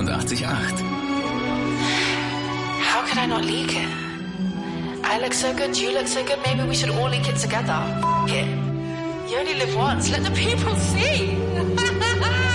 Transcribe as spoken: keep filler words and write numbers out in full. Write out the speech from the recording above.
achtundachtzig Komma acht. How could I not leak it? I look so good, you look so good, maybe we should all leak it together. F it. You only live once, let the people see.